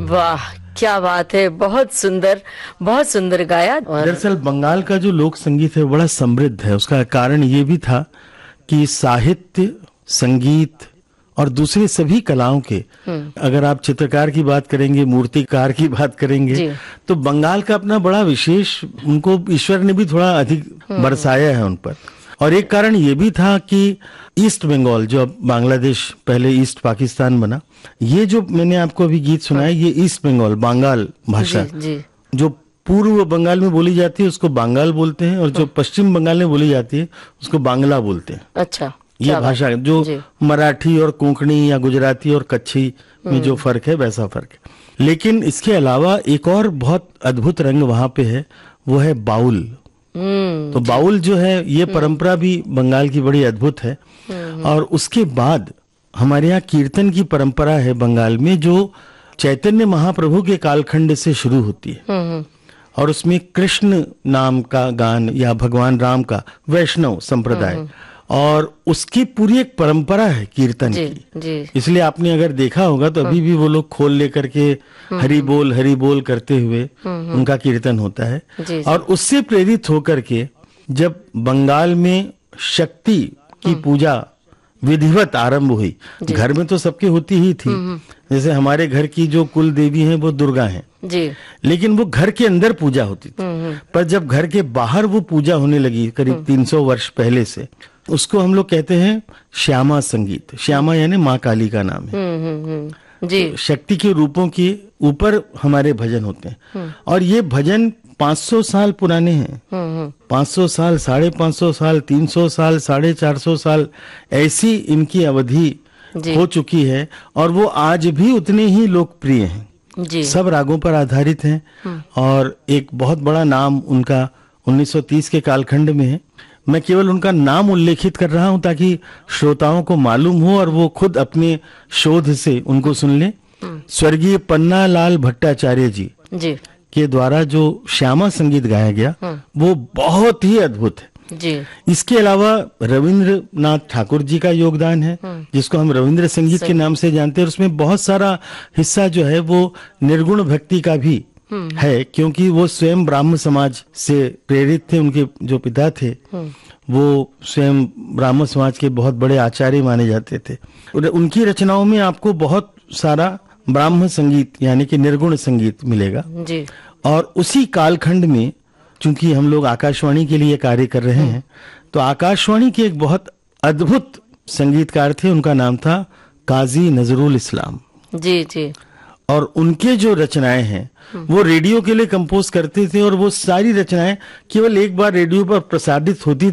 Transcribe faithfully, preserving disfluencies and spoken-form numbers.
वाह, क्या बात है, बहुत सुंदर, बहुत सुंदर गाया। दरअसल बंगाल का जो लोक संगीत है बड़ा समृद्ध है। उसका कारण ये भी था कि साहित्य, संगीत और दूसरी सभी कलाओं के, अगर आप चित्रकार की बात करेंगे, मूर्तिकार की बात करेंगे, तो बंगाल का अपना बड़ा विशेष, उनको ईश्वर ने भी थोड़ा अधिक बरसाया है उन पर। और एक कारण ये भी था कि ईस्ट बंगाल, जो अब बांग्लादेश पहले ईस्ट पाकिस्तान बना, ये जो मैंने आपको अभी गीत सुनाया, ये ईस्ट बंगाल, बांगाल भाषा जी, जी। जो पूर्व बंगाल में बोली जाती है उसको बांगाल बोलते हैं, और जो पश्चिम बंगाल में बोली जाती है उसको बांग्ला बोलते हैं। अच्छा, ये भाषा जो मराठी और कोंकणी या गुजराती और कच्छी में जो फर्क है वैसा फर्क है। लेकिन इसके अलावा एक और बहुत अद्भुत रंग वहां पे है, वो है बाउल। तो बाउल जो है ये परंपरा भी बंगाल की बड़ी अद्भुत है। और उसके बाद हमारे यहाँ कीर्तन की परंपरा है बंगाल में, जो चैतन्य महाप्रभु के कालखंड से शुरू होती है। और उसमें कृष्ण नाम का गान या भगवान राम का वैष्णव संप्रदाय, और उसकी पूरी एक परंपरा है कीर्तन जी, की। जी। इसलिए आपने अगर देखा होगा तो अभी भी वो लोग खोल लेकर के हरि बोल हरि बोल करते हुए उनका कीर्तन होता है। जी, और उससे प्रेरित होकर के जब बंगाल में शक्ति की पूजा विधिवत आरंभ हुई, घर में तो सबके होती ही थी, जैसे हमारे घर की जो कुल देवी हैं वो दुर्गा हैं जी, लेकिन वो घर के अंदर पूजा होती थी। पर जब घर के बाहर वो पूजा होने लगी करीब तीन सौ वर्ष पहले से, उसको हम लोग कहते हैं श्यामा संगीत। श्यामा यानी माँ काली का नाम है। जी। तो शक्ति के रूपों के ऊपर हमारे भजन होते हैं, और ये भजन पाँच सौ साल पुराने हैं। पाँच सौ साल, साढ़े पाँच सौ साल, तीन सौ साल, साढ़े चार सौ साल, ऐसी इनकी अवधि हो चुकी है, और वो आज भी उतने ही लोकप्रिय हैं। जी। सब रागों पर आधारित हैं, और एक बहुत बड़ा नाम उनका उन्नीस सौ तीस के कालखंड में है। मैं केवल उनका नाम उल्लेखित कर रहा हूं ताकि श्रोताओं को मालूम हो और वो खुद अपने शोध से उनको सुन ले। स्वर्गीय पन्ना लाल भट्टाचार्य जी, जी के द्वारा जो श्यामा संगीत गाया गया वो बहुत ही अद्भुत है। जी। इसके अलावा रविंद्रनाथ ठाकुर जी का योगदान है, जिसको हम रविंद्र संगीत के नाम से जानते हैं। उसमें बहुत सारा हिस्सा जो है वो निर्गुण भक्ति का भी है, क्योंकि वो स्वयं ब्राह्म समाज से प्रेरित थे। उनके जो पिता थे वो स्वयं ब्राह्म समाज के बहुत बड़े आचार्य माने जाते थे। उनकी रचनाओं में आपको बहुत सारा ब्राह्म संगीत यानी कि निर्गुण संगीत मिलेगा। जी। और उसी कालखंड में चूंकि हम लोग आकाशवाणी के लिए कार्य कर रहे हैं, तो आकाशवाणी के एक बहुत अद्भुत संगीतकार थे, उनका नाम था काजी नजरुल इस्लाम। जी, जी। और उनके जो रचनाएं हैं वो रेडियो के लिए कंपोज करते थे, और वो सारी रचनाएं केवल एक बार रेडियो पर प्रसारित होती